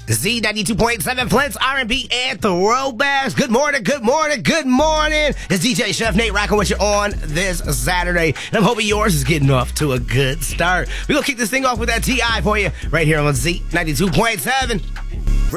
Z92.7 Flint's R&B and throwbacks. Good morning, good morning, good morning. It's DJ Chef Nate rocking with you on this Saturday. And I'm hoping yours is getting off to a good start. We're going to kick this thing off with that T.I. for you right here on Z92.7.